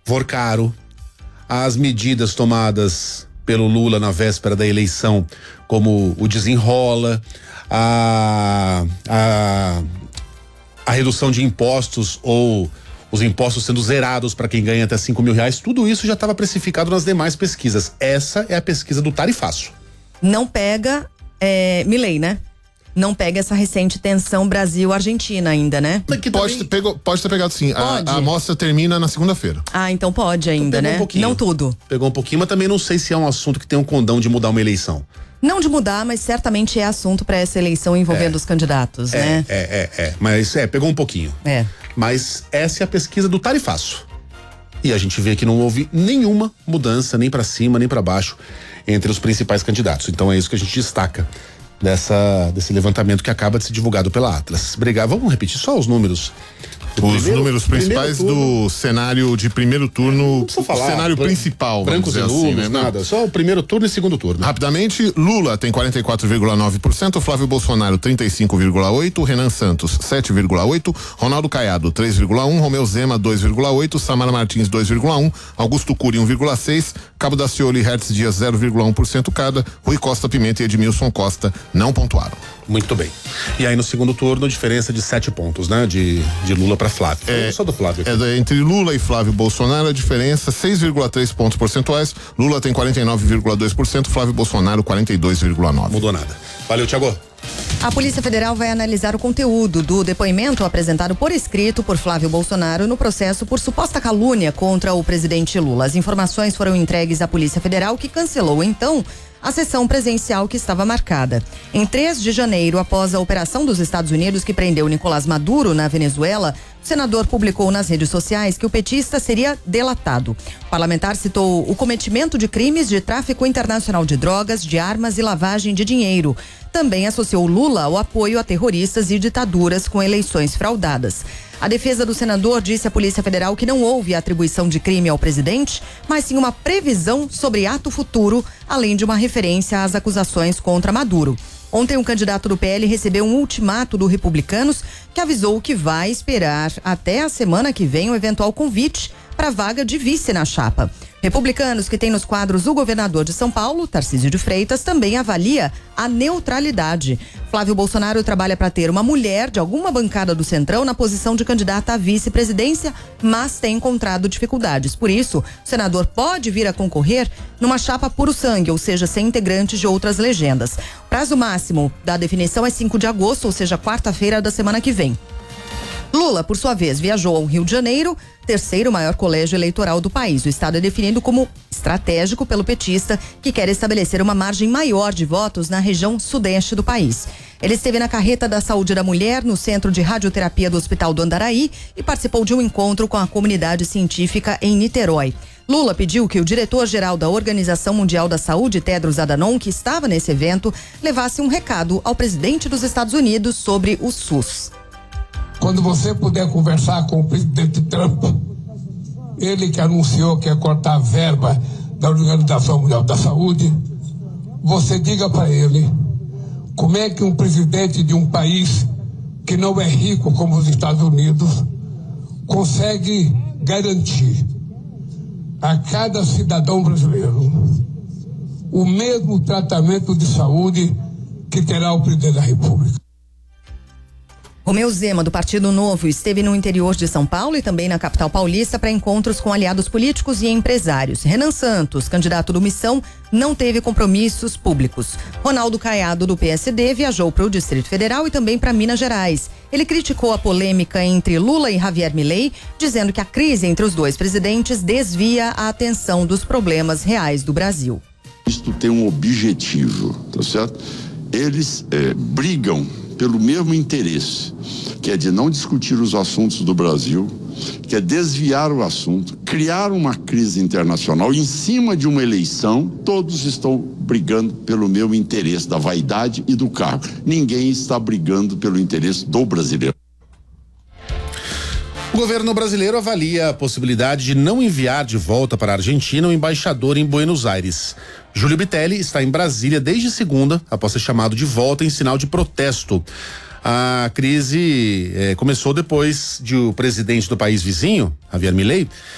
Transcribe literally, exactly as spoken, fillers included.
for caro, as medidas tomadas pelo Lula na véspera da eleição, como o desenrola, a, a, a redução de impostos ou os impostos sendo zerados para quem ganha até cinco mil reais, tudo isso já estava precificado nas demais pesquisas. Essa é a pesquisa do Tarifaço. Não pega é, Milei, né? Não pega essa recente tensão Brasil-Argentina ainda, né? Pode, também... ter, pegou, pode ter pegado sim. A, a amostra termina na segunda-feira. Ah, então pode ainda, então, né? Um pouquinho. Não tudo. Pegou um pouquinho, mas também não sei se é um assunto que tem um condão de mudar uma eleição. Não de mudar, mas certamente é assunto para essa eleição envolvendo é. os candidatos, é, né? É, é, é. Mas é, pegou um pouquinho. É. Mas essa é a pesquisa do Tarifaço. E a gente vê que não houve nenhuma mudança, nem para cima, nem para baixo, entre os principais candidatos. Então é isso que a gente destaca dessa, desse levantamento que acaba de ser divulgado pela Atlas. Obrigado. Vamos repetir só os números. Os primeiro, números principais do cenário de primeiro turno, o cenário bran- principal, brancos vamos e dizer nulos, assim, né? nada, só o primeiro turno e segundo turno. Rapidamente, Lula tem quarenta e quatro vírgula nove por cento, Flávio Bolsonaro trinta e cinco vírgula oito por cento, Renan Santos sete vírgula oito por cento, Ronaldo Caiado três vírgula um por cento, Romeu Zema dois vírgula oito por cento, Samara Martins dois vírgula um por cento, Augusto Cury um vírgula seis por cento, Cabo Daciolo e Hertz Dias zero vírgula um por cento cada, Rui Costa Pimenta e Edmilson Costa não pontuaram. Muito bem. E aí no segundo turno, diferença de sete pontos, né? De, de Lula para Flávio. É, só do Flávio aqui. É, entre Lula e Flávio Bolsonaro, a diferença seis vírgula três pontos percentuais. Lula tem quarenta e nove vírgula dois por cento, Flávio Bolsonaro quarenta e dois vírgula nove por cento. Mudou nada. Valeu, Thiago. A Polícia Federal vai analisar o conteúdo do depoimento apresentado por escrito por Flávio Bolsonaro no processo por suposta calúnia contra o presidente Lula. As informações foram entregues à Polícia Federal, que cancelou então a sessão presencial que estava marcada. Em três de janeiro, após a operação dos Estados Unidos que prendeu Nicolás Maduro na Venezuela, o senador publicou nas redes sociais que o petista seria delatado. O parlamentar citou o cometimento de crimes de tráfico internacional de drogas, de armas e lavagem de dinheiro. Também associou Lula ao apoio a terroristas e ditaduras com eleições fraudadas. A defesa do senador disse à Polícia Federal que não houve atribuição de crime ao presidente, mas sim uma previsão sobre ato futuro, além de uma referência às acusações contra Maduro. Ontem, um candidato do P L recebeu um ultimato do Republicanos que avisou que vai esperar até a semana que vem o eventual convite para a vaga de vice na chapa. Republicanos, que tem nos quadros o governador de São Paulo, Tarcísio de Freitas, também avalia a neutralidade. Flávio Bolsonaro trabalha para ter uma mulher de alguma bancada do Centrão na posição de candidata à vice-presidência, mas tem encontrado dificuldades. Por isso, o senador pode vir a concorrer numa chapa puro sangue, ou seja, sem integrantes de outras legendas. O prazo máximo da definição é cinco de agosto, ou seja, quarta-feira da semana que vem. Lula, por sua vez, viajou ao Rio de Janeiro, terceiro maior colégio eleitoral do país. O estado é definido como estratégico pelo petista, que quer estabelecer uma margem maior de votos na região sudeste do país. Ele esteve na carreta da Saúde da Mulher, no Centro de Radioterapia do Hospital do Andaraí, e participou de um encontro com a comunidade científica em Niterói. Lula pediu que o diretor-geral da Organização Mundial da Saúde, Tedros Adhanom, que estava nesse evento, levasse um recado ao presidente dos Estados Unidos sobre o SUS. Quando você puder conversar com o presidente Trump, ele que anunciou que ia cortar a verba da Organização Mundial da Saúde, você diga para ele como é que um presidente de um país que não é rico como os Estados Unidos consegue garantir a cada cidadão brasileiro o mesmo tratamento de saúde que terá o presidente da República. Romeu Zema, do Partido Novo, esteve no interior de São Paulo e também na capital paulista para encontros com aliados políticos e empresários. Renan Santos, candidato do Missão, não teve compromissos públicos. Ronaldo Caiado, do P S D, viajou para o Distrito Federal e também para Minas Gerais. Ele criticou a polêmica entre Lula e Javier Milei, dizendo que a crise entre os dois presidentes desvia a atenção dos problemas reais do Brasil. Isto tem um objetivo, tá certo? Eles é, brigam pelo mesmo interesse, que é de não discutir os assuntos do Brasil, que é desviar o assunto, criar uma crise internacional em cima de uma eleição. Todos estão brigando pelo mesmo interesse da vaidade e do cargo. Ninguém está brigando pelo interesse do brasileiro. O governo brasileiro avalia a possibilidade de não enviar de volta para a Argentina o embaixador em Buenos Aires. Júlio Bitelli está em Brasília desde segunda, após ser chamado de volta em sinal de protesto. A crise eh, começou depois de o presidente do país vizinho, Javier Milei,